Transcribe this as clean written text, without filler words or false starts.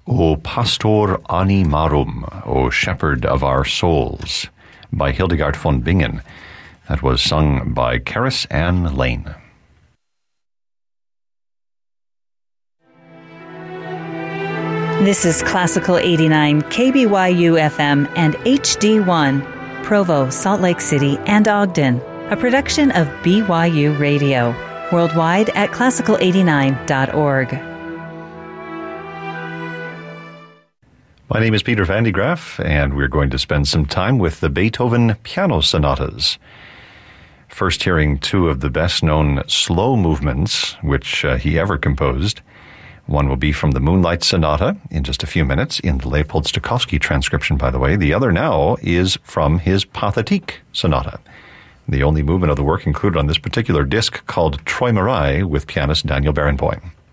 O Pastor Animarum, O Shepherd of Our Souls, by Hildegard von Bingen. That was sung by Karis Ann Lane. This is Classical 89, KBYU FM and HD1, Provo, Salt Lake City, and Ogden, a production of BYU Radio, worldwide at classical89.org. My name is Peter Van de Graaff, and we're going to spend some time with the Beethoven piano sonatas. First hearing two of the best-known slow movements which he ever composed. One will be from the Moonlight Sonata in just a few minutes, in the Leopold Stokowski transcription, by the way. The other now is from his Pathétique Sonata, the only movement of the work included on this particular disc, called Träumerei, with pianist Daniel Barenboim.